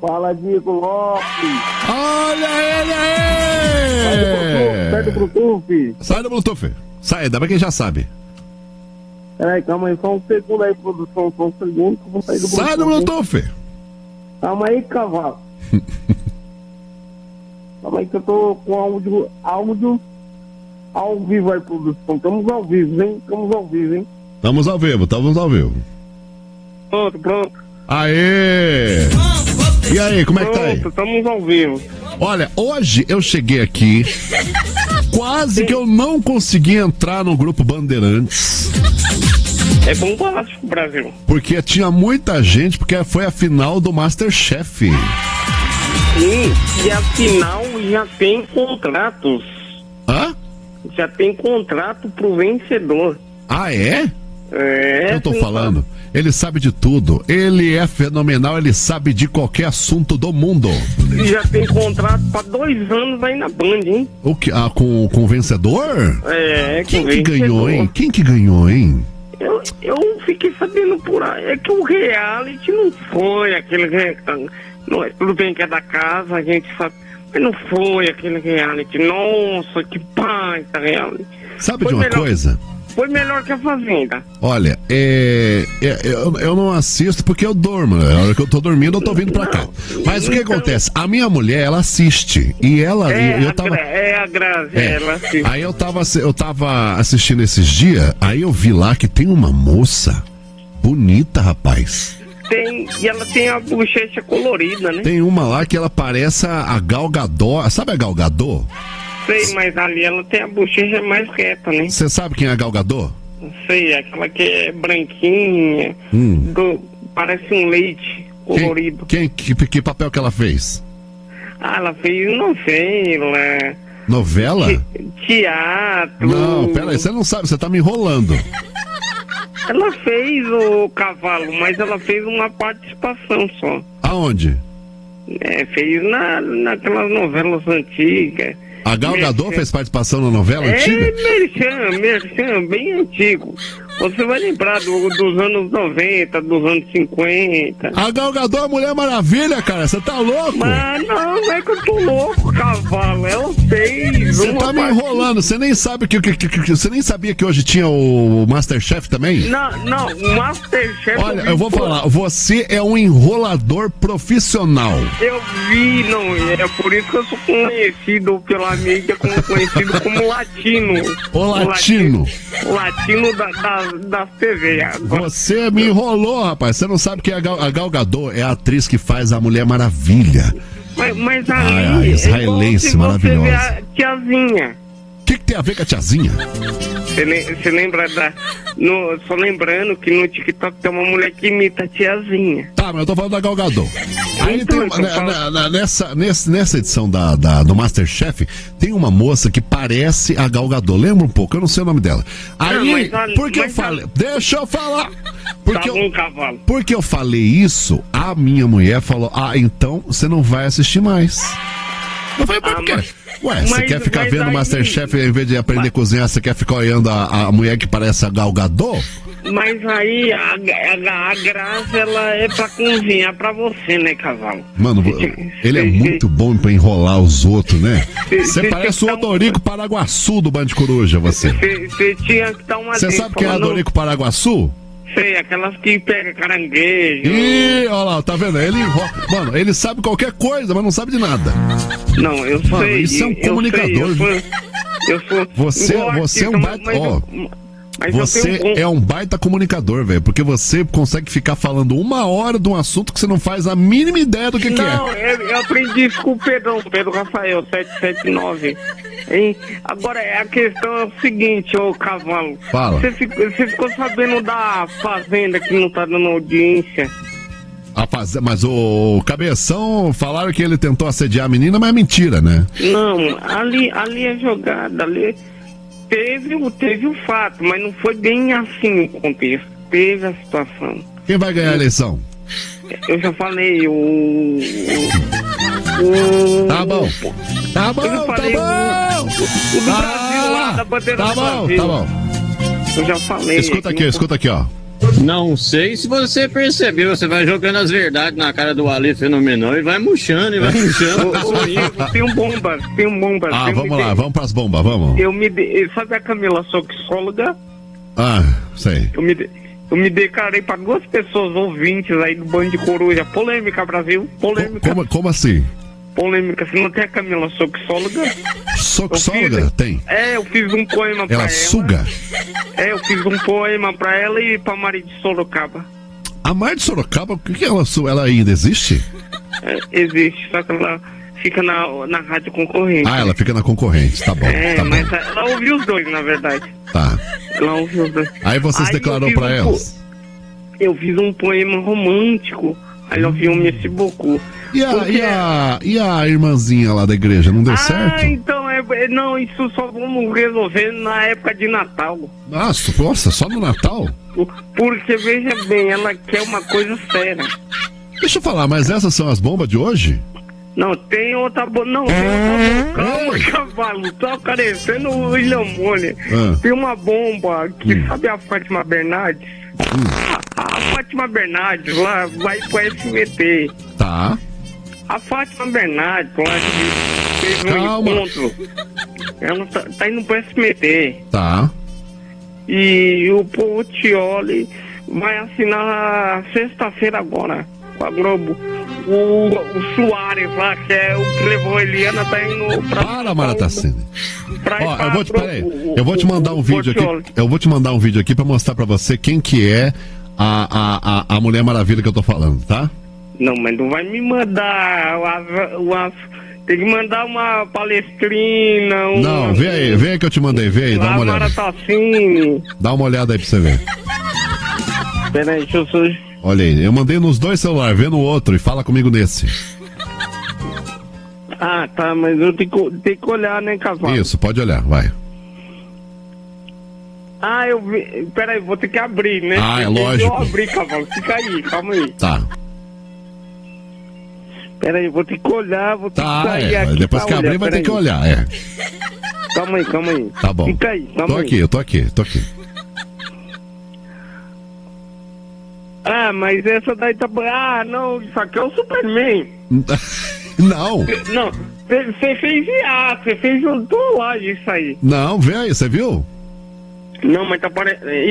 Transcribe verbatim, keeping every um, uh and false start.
Fala, Diego Lopes. Olha ele aí! Sai do Bluetooth. Sai do Bluetooth. Sai, ainda bem que já sabe. Peraí, calma aí, só um segundo aí, produção. Só um segundo que eu vou sair do Bluetooth. Sai do Bluetooth. Calma aí, cavalo. Calma aí que eu tô com áudio, áudio ao vivo aí, produção. Estamos ao vivo, hein? Estamos ao vivo, hein? Estamos ao vivo, estamos ao vivo. Pronto, pronto. Aê! E aí, como é que tá aí? Pronto, estamos ao vivo. Olha, hoje eu cheguei aqui, quase que eu não consegui entrar no grupo Bandeirantes. É bombástico, Brasil. Porque tinha muita gente, porque foi a final do MasterChef. Sim, e afinal já tem contratos. Hã? Já tem contrato pro vencedor. Ah, é? É. Eu tô sim, falando. Ele sabe de tudo. Ele é fenomenal, ele sabe de qualquer assunto do mundo. E já tem contrato pra dois anos aí na Band, hein? O que? Ah, com, com o vencedor? É, Quem com que vencedor. ganhou, hein? Quem que ganhou, hein? Eu, eu fiquei sabendo por aí. É que o reality não foi aquele reality. Não, tudo bem que é da casa, a gente sabe. Mas não foi aquele reality. Nossa, que baita reality. Sabe Foi de uma melhor- coisa? Foi melhor que a Fazenda. Olha, é, é, eu, eu não assisto porque eu durmo. Na hora que eu tô dormindo, eu tô vindo pra cá. Mas o que Então- acontece? A minha mulher, ela assiste. E ela, É, e eu a, tava. Gra- é a Grazi, É. ela assim. Aí eu tava, assi- eu tava assistindo esses dias, aí eu vi lá que tem uma moça bonita, rapaz. Tem, e ela tem a bochecha colorida, né? Tem uma lá que ela parece a Gal Gadot. Sabe a Gal Gadot? Sei, mas ali ela tem a bochecha mais reta, né? Você sabe quem é a Gal Gadot? Sei, aquela que é branquinha, Hum. do- parece um leite colorido. Quem, quem que, que papel que ela fez? Ah, ela fez novela, Novela? te- teatro. Não, peraí, você não sabe, você tá me enrolando. Ela fez o cavalo, mas ela fez uma participação só. Aonde? É, fez na, naquelas novelas antigas. A Gal Gadot Merchan. fez participação na novela É, antiga? Merchan, Merchan, bem antigo. Você vai lembrar do- dos anos noventa, dos anos cinquenta. A Gal Gadot é a Mulher Maravilha, cara, você tá louco? Mas não, não é que eu tô louco, cavalo. Ela fez Você uma tá me parte- enrolando, você nem sabe que, que, que, que- você nem sabia que hoje tinha o Masterchef também? Não, não, o Masterchef... Olha, vi eu vou por- falar, você é um enrolador profissional. Eu vi, não, é por isso que eu sou conhecido pela mídia, como conhecido como latino. O latino. O latino da, da, das T V. Agora, Você me enrolou, rapaz. Você não sabe que a Gal, a Gal Gadot é a atriz que faz a Mulher Maravilha. mas, mas Ai, ali, ai, é israelense igual se você maravilhosa. vê a tiazinha. O que, que tem a ver com a tiazinha? Você le- você lembra da... No, só lembrando que no TikTok tem uma mulher que imita a tiazinha. Tá, mas eu tô falando da Gal Gadot. Aí Então, tem, então na- fala. na- na- nessa, nesse- nessa edição da, da- do Masterchef, tem uma moça que parece a Gal Gadot. Lembra um pouco, eu não sei o nome dela. Aí, mas olha- por que eu mas falei? olha- Deixa eu falar. Porque Tá eu, bom, cavalo. porque eu falei isso, a minha mulher falou: ah, então você não vai assistir mais. Eu falei, por Ah, quê? mas- Ué, você mas- quer ficar mas vendo o aí- Masterchef em vez de aprender a cozinhar, você quer ficar olhando a, a mulher que parece a Gal Gadot? Mas aí a, a, a Grazi, ela é pra cozinhar pra você, né, cavalo? Mano, ele é muito bom pra enrolar os outros, né? Você parece o Odorico Paraguaçu do Band Coruja, você. Você tinha que dar uma Você dica, sabe quem é falando- Odorico Paraguaçu? Sei, aquelas que pegam caranguejo. Ih, olha lá, tá vendo? Ele enrola. Mano, ele sabe qualquer coisa, mas não sabe de nada. Não, eu Mano, sei. isso é um eu sei, comunicador. eu sou, eu sou Você- igual você é um artista, baita- mas ó, eu- mas eu Você tenho um bom- é um baita comunicador, velho, porque você consegue ficar falando uma hora de um assunto que você não faz a mínima ideia do que, que Não, é. eu, eu aprendi isso com o Pedrão, Pedro Rafael, sete sete nove. Hein? Agora, a questão é o seguinte, ô cavalo. Fala. Você ficou, você ficou sabendo da Fazenda que não tá dando audiência? A faz... Mas o Cabeção falaram que ele tentou assediar a menina, mas é mentira, né? Não, ali, ali é jogada, ali teve, o- teve o fato, mas não foi bem assim o contexto. Teve a situação. Quem vai ganhar a eleição? Eu já falei, o. o, o Tá bom. Tá bom, Eu já tá falei, bom. O, o do Brasil lá, da bandeira Tá do bom, Brasil. tá bom. Eu já falei. Escuta aqui, não- escuta aqui, ó. Não sei se você percebeu, você vai jogando as verdades na cara do Ali Fenomenal e vai murchando, e vai murchando. Tem um bomba, tem um bomba. Ah, vamos lá, de... vamos pras bombas, vamos. Eu me de... Sabe a Camila Soxóloga? Ah, sei. Eu me, de... eu me declarei pra duas pessoas ouvintes aí do Bando de Coruja. Polêmica, Brasil, polêmica. Como, como assim? Polêmica, você não tem a Camila Soxóloga? Soxóloga? Tem. É, eu fiz um poema pra ela. Ela suga? É, eu fiz um poema pra ela e pra Mari de Sorocaba. A Mari de Sorocaba, o que, que ela ela ainda existe? É, existe, só que ela fica na, na rádio concorrente. Ah, ela fica na concorrente, tá bom. É, tá mas bom. ela ouviu os dois, na verdade. Tá. Ela ouviu os dois. Aí você se declarou pra um elas? Po... Eu fiz um poema romântico. Aí ela ouviu Merci beaucoup. E a, Porque... e, a, e a irmãzinha lá da igreja, não deu ah, certo? Ah, então, é, não, isso só vamos resolver na época de Natal. Nossa, nossa, só no Natal? Porque, veja bem, ela quer uma coisa séria. Deixa eu falar, mas essas são as bombas de hoje? Não, tem outra bomba. Não, tem outra bomba. Calma, cavalo. Tá parecendo o William Bonner. Ah. Tem uma bomba que, hum. sabe a Fátima Bernardes? Hum. A, a Fátima Bernardes lá vai pro S M T. Tá. A Fátima Bernardes lá que fez um Calma. encontro. Ela tá, tá indo pro S M T. Tá. E o Portioli vai assinar sexta-feira agora com a Globo. O, o Soares lá, que é o que levou a Eliana, tá indo pra... Para, Maratacine. Ó, eu vou te, pro, peraí, o, eu vou te mandar um vídeo Portioli. aqui. Eu vou te mandar um vídeo aqui pra mostrar pra você quem que é a, a, a, a Mulher Maravilha que eu tô falando, tá? Não, mas não vai me mandar uma, uma, tem que mandar uma palestrina. Uma, não, vê aí, vê aí que eu te mandei, vê aí, dá uma olhada. Maratacine. Dá uma olhada aí pra você ver. Peraí, deixa eu só... Olha aí, eu mandei nos dois celulares, vê no outro e fala comigo nesse. Ah, tá, mas eu tenho que, tenho que olhar, né, cavalo? Isso, pode olhar, vai. Ah, eu vi. Peraí, vou ter que abrir, né? Ah, é lógico. Eu abri, cavalo, fica aí, calma aí. Tá. Peraí, vou ter que olhar, vou ter tá, que sair é, aqui. Depois que olhar, abrir, vai ter aí. que olhar, é. Calma aí, calma aí. Tá bom. Fica aí, calma tô aí. aqui, eu tô aqui, tô aqui. Ah, mas essa daí tá... Ah, não, isso aqui é o Superman. Não. Não, você fez ah, você fez um trollagem isso aí. Não, vê aí, você viu? Não, mas tá parecendo...